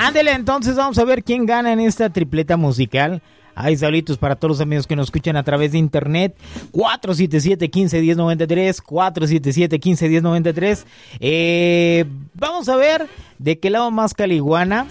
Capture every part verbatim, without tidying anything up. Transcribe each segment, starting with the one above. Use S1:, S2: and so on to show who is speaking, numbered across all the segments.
S1: Ándele, entonces vamos a ver quién gana en esta tripleta musical. Hay saluditos para todos los amigos que nos escuchan a través de internet. cuatro siete siete, uno cinco, uno cero nueve tres, cuatro siete siete, uno cinco, uno cero nueve tres. Eh, vamos a ver de qué lado más caliguana.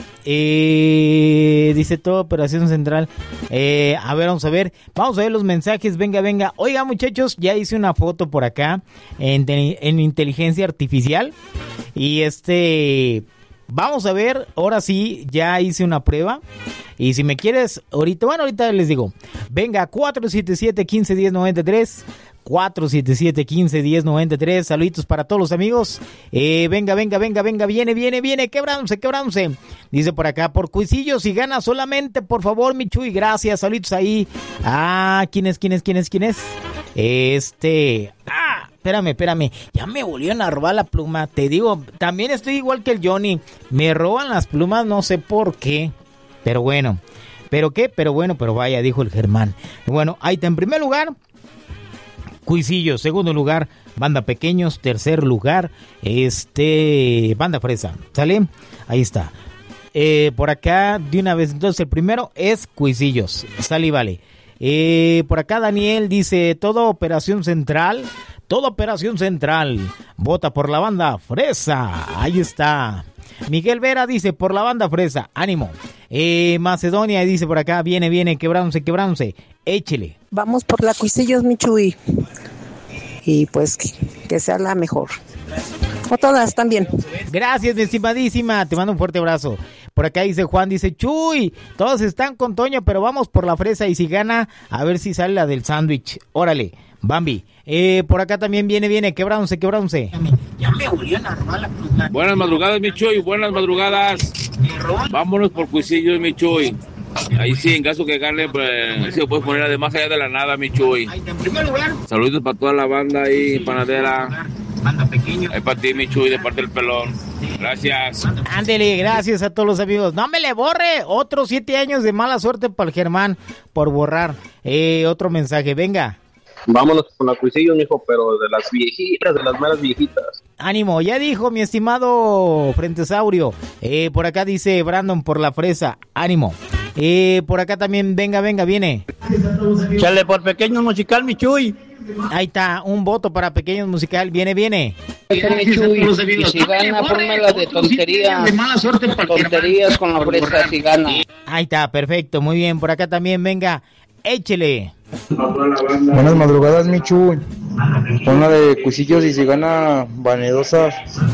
S1: Eh, dice todo Operación Central. Eh, a ver, vamos a ver. Vamos a ver los mensajes. Venga, venga. Oiga, muchachos, ya hice una foto por acá en, en inteligencia artificial. Y este... Vamos a ver, ahora sí, ya hice una prueba. Y si me quieres, ahorita, bueno, ahorita les digo. Venga, cuatro siete siete, uno cinco, uno cero nueve tres. cuatro siete siete, uno cinco, uno cero nueve tres. Saluditos para todos los amigos. Eh, venga, venga, venga, venga, viene, viene, viene. Quebrándose, quebrándose. Dice por acá, por cuisillos y gana solamente, por favor, mi Chuy. Gracias, saluditos ahí. Ah, ¿quién es, quién es, quién es, quién es? Este... Ah, espérame, espérame. Ya me volvieron a robar la pluma. Te digo, también estoy igual que el Johnny. Me roban las plumas, no sé por qué. Pero bueno. ¿Pero qué? Pero bueno, pero vaya, dijo el Germán. Bueno, ahí está en primer lugar. Cuisillos. Segundo lugar, Banda Pequeños. Tercer lugar, este... Banda Fresa. ¿Sale? Ahí está. Eh, por acá, de una vez. Entonces, el primero es Cuisillos. Sale y vale. Eh, por acá Daniel dice, toda Operación Central, toda Operación Central, vota por la Banda Fresa, ahí está. Miguel Vera dice, por la Banda Fresa, ánimo. Eh, Macedonia dice por acá, viene, viene, quebrándose, quebrándose, échele.
S2: Vamos por la Cuisillos, mi Chuy, y pues que, que sea la mejor. O todas también.
S1: Gracias, mi estimadísima, te mando un fuerte abrazo. Por acá dice Juan, dice, Chuy, todos están con Toño, pero vamos por la Fresa y si gana, a ver si sale la del sándwich. Órale, Bambi. Eh, por acá también viene, viene, quebrándose, quebrándose.
S3: Ya me volvieron a robar la pluma. Buenas madrugadas, mi Chuy, buenas madrugadas. Vámonos por Cuisillos, mi Chuy. Ahí sí, en caso que gane, pues, sí lo puedes poner además allá de la nada, mi Chuy. En primer lugar. Saludos para toda la banda ahí, panadera. Banda Pequeño. Ahí para ti, mi Chuy, de parte del pelón. Gracias.
S1: Ándele, gracias a todos los amigos. No me le borre. Otros siete años de mala suerte para el Germán por borrar. Eh, otro mensaje, venga.
S4: Vámonos con la Cuisillos, mijo, pero de las viejitas, de las malas viejitas.
S1: Ánimo, ya dijo mi estimado Frentesaurio. Eh, por acá dice Brandon por la Fresa. Ánimo. Eh, por acá también, venga, venga, viene.
S5: Chale por Pequeños Musical, mi Chuy.
S1: Ahí está, un voto para Pequeños Musical. Viene, viene.
S6: Mi Chuy, y si gana, pónmela de tonterías. De mala suerte para tonterías con la Fresa, si gana.
S1: Ahí está, perfecto, muy bien. Por acá también, venga, échele.
S7: Buenas madrugadas, mi Chuy. Una de Cuisillos y si gana Vanedosa.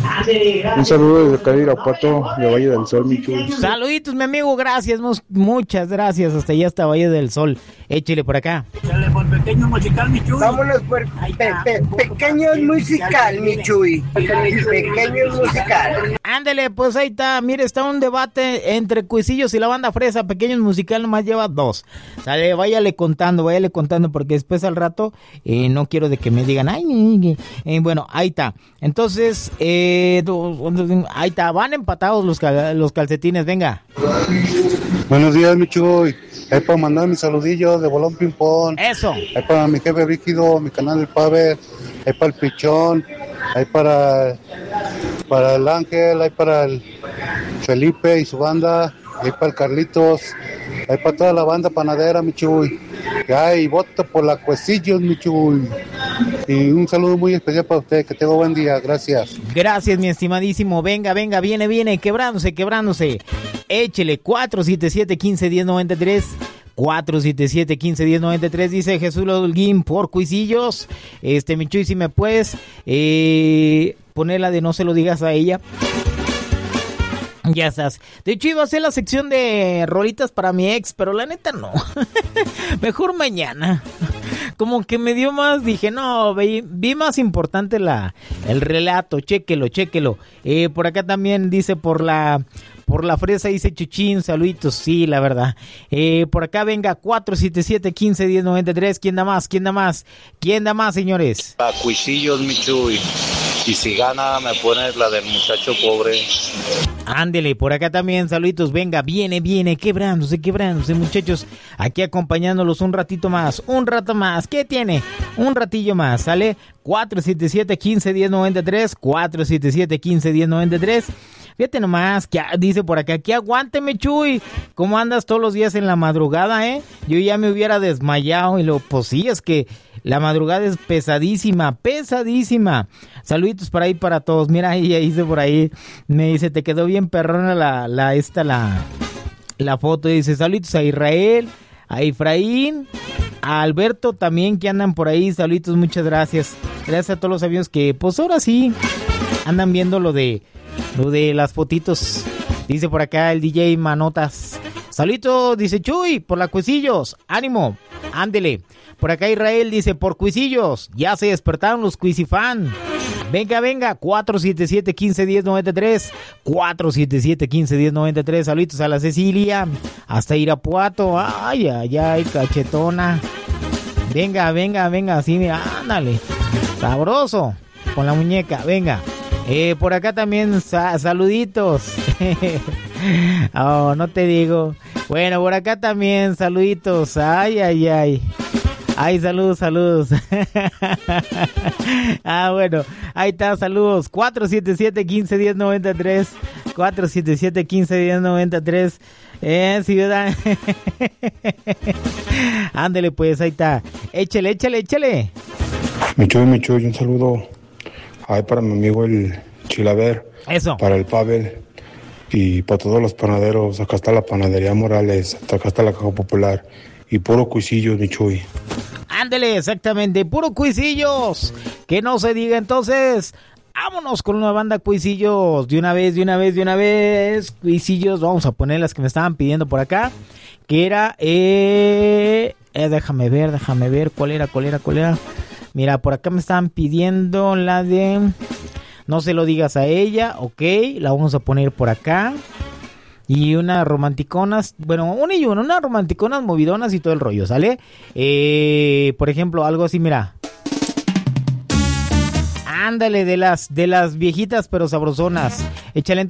S7: Un saludo desde acá de Irapuato, de Valle del Sol, mi Chuy.
S1: Saluditos, mi amigo, gracias, muchas gracias. Hasta allá, hasta Valle del Sol. Échele por acá.
S5: Échale por Pequeños Musical, mi Chuy.
S8: Vámonos por pe pe Pequeños Musical, mi Chuy. Pequeños Musical.
S1: Ándele, pues ahí está. Mire, está un debate entre Cuisillos y la Banda Fresa. Pequeños Musical nomás lleva dos. Sale, váyale contando, váyale contando, porque después al rato eh, no quiero de que me digan, ay, eh, bueno, ahí está. Entonces, eh, ahí está, van empatados los, cal los calcetines, venga.
S9: Buenos días, mi Chuy. Ahí para mandar mis saludillos de Bolón Ping Pong.
S1: Eso.
S9: Ahí para mi jefe Rígido, mi canal El Paver. Ahí para el Pichón. Ahí para, para el Ángel. Ahí para el Felipe y su banda. Ahí para el Carlitos. Ahí para toda la banda panadera, mi Chuy. Ay, voto por la Cuisillos, mi Chuy. Y un saludo muy especial para usted. Que tenga buen día. Gracias.
S1: Gracias, mi estimadísimo. Venga, venga, viene, viene. Quebrándose, quebrándose. Échele cuatro siete siete, uno cinco, uno cero nueve tres. cuatro siete siete, uno cinco, uno cero nueve tres. Dice Jesús Holguín por Cuisillos. Este, mi Chuy, si me puedes eh, poner la de no se lo digas a ella. Ya estás. De hecho iba a hacer la sección de rolitas para mi ex, pero la neta no. Mejor mañana. Como que me dio más, dije, no, vi, vi más importante la el relato, chéquelo, chéquelo. Eh, por acá también dice por la por la Fresa, dice Chuchín, saluditos, sí, la verdad. Eh, por acá venga, cuatro siete siete, uno cinco, uno cero nueve tres. ¿Quién da más? ¿Quién da más? ¿Quién da más, señores?
S10: A Cuisillos, mi Chuy. Y si gana, me pones la del muchacho pobre.
S1: Ándele, por acá también, saluditos, venga, viene, viene, quebrándose, quebrándose, muchachos, aquí acompañándolos un ratito más, un rato más, ¿qué tiene? Un ratillo más, ¿sale? cuatro siete siete, uno cinco, uno cero nueve tres, cuatro siete siete, uno cinco, uno cero nueve tres, Fíjate nomás, que dice por acá, aquí aguánteme, Chuy. ¿Cómo andas todos los días en la madrugada, eh? Yo ya me hubiera desmayado y lo, pues sí, es que la madrugada es pesadísima, pesadísima. Saluditos por ahí para todos. Mira, ahí dice por ahí, me dice, te quedó bien perrona la, la, esta, la, la foto. Dice, saluditos a Israel, a Efraín, a Alberto también que andan por ahí. Saluditos, muchas gracias. Gracias a todos los amigos que, pues ahora sí, andan viendo lo de, lo de las fotitos. Dice por acá el D J Manotas. Saluditos, dice Chuy, por la Cuisillos. Ánimo, ándele. Por acá Israel dice, por Cuisillos, ya se despertaron los Cuisifan. Venga, venga, cuatro siete siete, uno cinco uno cero, nueve tres, cuatro siete siete, uno cinco uno cero, nueve tres. Saluditos a la Cecilia, hasta Irapuato. Ay, ay, ay, cachetona. Venga, venga, venga, así, ándale. Sabroso, con la muñeca, venga. Eh, por acá también sa- saluditos. Oh, no te digo. Bueno, por acá también saluditos. Ay, ay, ay. Ay, saludos, saludos. Ah, bueno, ahí está, saludos. cuatro siete siete, uno cinco uno cero, nueve tres. cuatro siete siete, uno cinco uno cero, nueve tres. Eh, ciudad. Ándele, pues, ahí está. Échale, échale, échale.
S11: Mi Chuy, mi Chuy, un saludo. Ahí para mi amigo el Chilaver.
S1: Eso.
S11: Para el Pavel. Y para todos los panaderos. Acá está la panadería Morales. Acá está la Caja Popular. Y puro Cuisillos, mi Chuy.
S1: Ándele, exactamente, puro Cuisillos. Que no se diga entonces. Vámonos con una banda Cuisillos. De una vez, de una vez, de una vez. Cuisillos, vamos a poner las que me estaban pidiendo por acá. Que era, eh, eh, déjame ver, déjame ver, cuál era, cuál era, cuál era. Mira, por acá me estaban pidiendo la de No se lo digas a ella, ok, la vamos a poner por acá. Y unas romanticonas, bueno, una y una, unas romanticonas movidonas y todo el rollo, ¿sale? Eh, por ejemplo, algo así, mira. Ándale, de las, de las viejitas pero sabrosonas. Échale